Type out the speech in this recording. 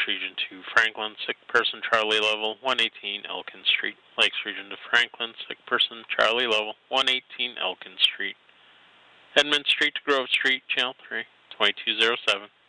Region to Franklin, sick person Charlie level 118 Elkins Street. Lakes Region to Franklin, sick person Charlie level 118 Elkins Street. Edmund Street to Grove Street, Channel 3, 2207.